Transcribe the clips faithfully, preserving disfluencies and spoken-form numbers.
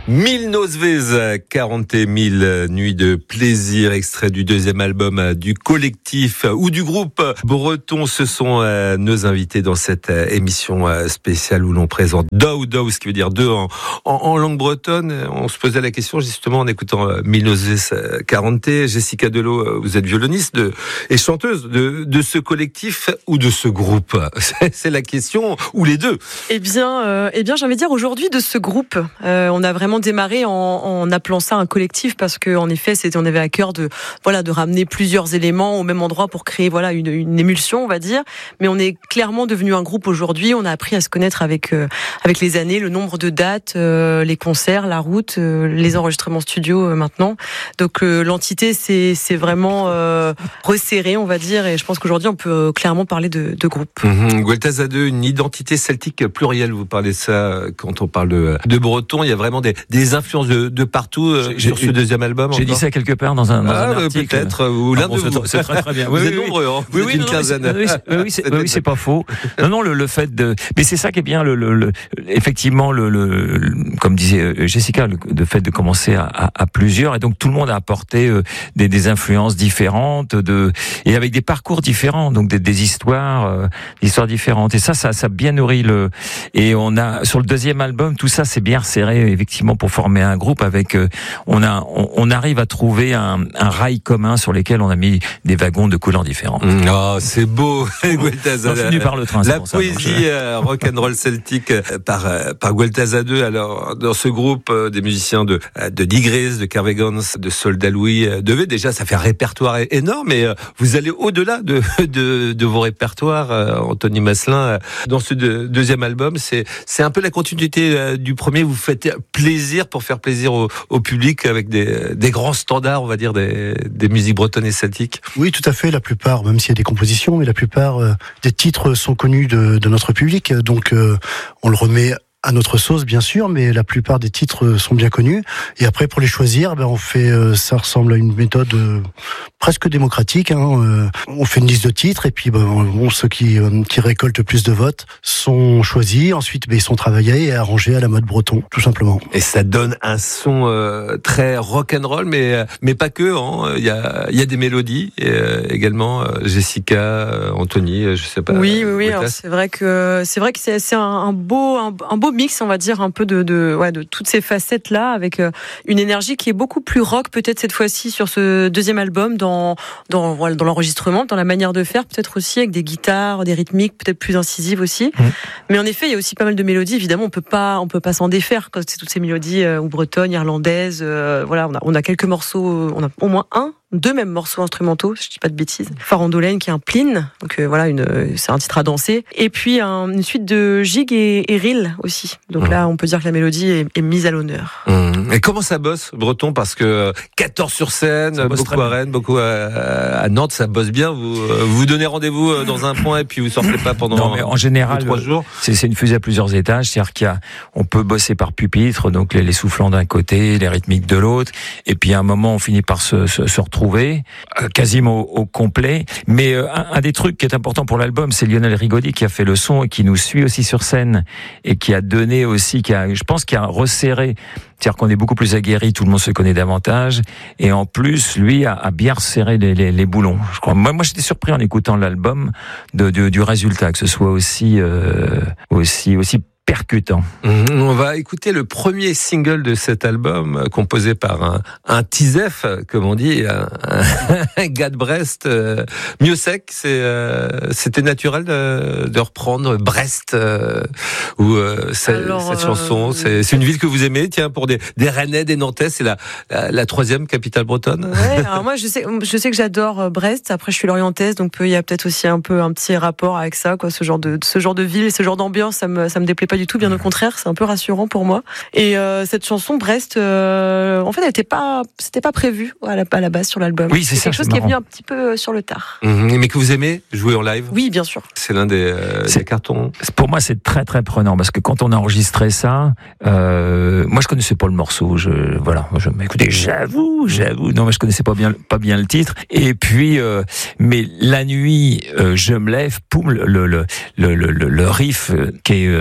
Mille Nozvez, quarante mille nuits de plaisir, extrait du deuxième album du collectif ou du groupe breton. Ce sont nos invités dans cette émission spéciale où l'on présente Dou Dou, ce qui veut dire deux en, en, en langue bretonne. On se posait la question justement en écoutant Mille Nozvez quarante. Jessica Delot, vous êtes violoniste de, et chanteuse de, de ce collectif ou de ce groupe. C'est, c'est la question, ou les deux. Eh bien, euh, eh bien, j'ai envie de dire aujourd'hui de ce groupe. Euh, on a vraiment démarré en, en appelant ça un collectif parce que, en effet, c'était, on avait à cœur de, voilà, de ramener plusieurs éléments au même endroit pour créer, voilà, une, une émulsion, on va dire. Mais on est clairement devenu un groupe aujourd'hui. On a appris à se connaître avec, euh, avec les années, le nombre de dates, euh, les concerts, la route, euh, les enregistrements studio euh, maintenant. Donc, euh, l'entité, c'est, c'est vraiment euh, resserré, on va dire. Et je pense qu'aujourd'hui, on peut clairement parler de, de groupe. Mmh. Gueltas à deux, une identité celtique plurielle. Vous parlez de ça quand on parle de, de breton. Il y a vraiment des, des influences de, de partout euh, j'ai, sur ce deuxième album. J'ai encore. dit ça quelque part dans un, dans ah, un article. Peut-être, ou l'un ah, bon, de vous. C'est très très bien. Vous oui, êtes oui, nombreux, hein. Oui, vous oui, êtes non, une quinzaine. Oui, c'est, oui, c'est, oui, c'est pas faux. Non, non, le, le fait de, mais c'est ça qui est bien, le, le, le effectivement, le, le, le, comme disait Jessica, le, le fait de commencer à, à, à plusieurs, et donc tout le monde a apporté euh, des, des influences différentes, de, et avec des parcours différents, donc des, des histoires, euh, des histoires différentes. Et ça, ça, ça bien nourrit le. Et on a sur le deuxième album, tout ça c'est bien resserré effectivement pour former un groupe avec. Euh, on a, on, on arrive à trouver un, un rail commun sur lesquels on a mis des wagons de couleurs différentes. Mmh, oh, c'est beau, Gueltas. On finit par le train. La poésie euh, rock and roll celtique euh, par euh, par Gueltas à deux. Alors dans ce groupe euh, des musiciens de de Digrès, de Carvegans, de Soldat Louis, euh, de V. Déjà ça fait un répertoire énorme, mais euh, vous allez au-delà de de, de vos répertoires, euh, Anthony Masselin. Euh, dans ce de, deuxième album, c'est c'est un peu la continuité euh, du premier. Vous faites plaisir pour faire plaisir au, au public avec des des grands standards, on va dire des des musiques bretonnes et celtiques. Oui, tout à fait. La plupart, même s'il y a des compositions, mais la plupart euh, des titres sont connus de, de notre public, donc euh, on le remet à notre sauce, bien sûr, mais la plupart des titres sont bien connus. Et après, pour les choisir, ben on fait, euh, ça ressemble à une méthode euh, presque démocratique. Hein, euh, on fait une liste de titres et puis, ben, bon, ceux qui euh, qui récoltent le plus de votes sont choisis. Ensuite, ben, ils sont travaillés et arrangés à la mode breton, tout simplement. Et ça donne un son euh, très rock and roll, mais mais pas que. Hein. Il y a il y a des mélodies et, euh, également. Euh, Jessica, euh, Anthony, euh, je sais pas. Oui, oui, oui. Alors, c'est vrai que c'est vrai que c'est, c'est un, un beau un, un beau mix, on va dire, un peu de, de, ouais, de toutes ces facettes-là, avec euh, une énergie qui est beaucoup plus rock, peut-être cette fois-ci, sur ce deuxième album, dans, dans, voilà, dans l'enregistrement, dans la manière de faire, peut-être aussi avec des guitares, des rythmiques, peut-être plus incisives aussi. Mmh. Mais en effet, il y a aussi pas mal de mélodies, évidemment, on peut pas, on peut pas s'en défaire, quand c'est toutes ces mélodies euh, ou bretonnes, irlandaises, euh, voilà, on a, on a quelques morceaux, on a au moins un, deux mêmes morceaux instrumentaux, je dis pas de bêtises. Farandolaine qui est un plin, donc euh, voilà, une, c'est un titre à danser. Et puis un, une suite de gigs et, et reel aussi. Donc mmh. là, on peut dire que la mélodie est, est mise à l'honneur. Mmh. Et comment ça bosse, breton? Parce que quatorze sur scène, beaucoup à Rennes, beaucoup à, à Nantes, ça bosse bien. Vous vous donnez rendez-vous dans un point et puis vous sortez pas pendant non, mais en général, trois jours. C'est, c'est une fusée à plusieurs étages, c'est-à-dire qu'il y a, on peut bosser par pupitre, donc les, les soufflants d'un côté, les rythmiques de l'autre, et puis à un moment, on finit par se, se, se retrouver. Trouvé, quasiment au, au complet. Mais euh, un, un des trucs qui est important pour l'album, c'est Lionel Rigaudy qui a fait le son et qui nous suit aussi sur scène et qui a donné aussi, qui a, je pense, qui a resserré. C'est-à-dire qu'on est beaucoup plus aguerri, tout le monde se connaît davantage, et en plus, lui a, a bien resserré les, les, les boulons. Je crois. Moi, moi, j'étais surpris en écoutant l'album de, de, du résultat, que ce soit aussi, euh, aussi, aussi percutant. Mmh, on va écouter le premier single de cet album, composé par un, un Tisef, comme on dit, un, un gars de Brest, euh, mieux sec. C'est, euh, c'était naturel de, de reprendre Brest, euh, ou euh, cette, Alors, cette chanson. Euh, c'est, c'est une ville que vous aimez, tiens, pour des, des Rennais, des Nantais, c'est la, la, la troisième capitale bretonne. Ouais, alors moi, je sais, je sais que j'adore Brest. Après, je suis lorientaise, donc il y a peut-être aussi un peu un petit rapport avec ça, quoi, ce genre de, ce genre de ville, ce genre d'ambiance, ça me, ça me déplaît pas du tout, bien au contraire, c'est un peu rassurant pour moi. Et euh, cette chanson Brest, euh, en fait, elle était pas, c'était pas prévu à la, à la base sur l'album. Oui, c'est, c'est quelque ça, chose c'est qui marrant. est venu un petit peu sur le tard. Mmh, mais que vous aimez jouer en live? Oui, bien sûr. C'est l'un des, euh, des cartons. Pour moi, c'est très très prenant parce que quand on a enregistré ça, euh, moi je connaissais pas le morceau. Je voilà, je écoutez, j'avoue, j'avoue, non, mais je connaissais pas bien, pas bien le titre. Et puis, euh, mais la nuit, euh, je me lève, poum, le le le le, le riff qui est euh, avec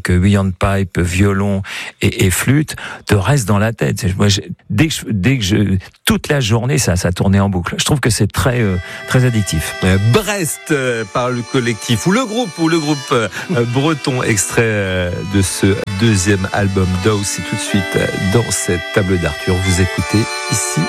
avec huit pipe, violon et, et flûte, te reste dans la tête. Moi, dès que je, dès que je, toute la journée, ça, ça tournait en boucle. Je trouve que c'est très, euh, très addictif. Brest euh, par le collectif ou le groupe ou le groupe euh, breton, extrait euh, de ce deuxième album d'House. Et tout de suite euh, dans cette table d'Arthur, vous écoutez ici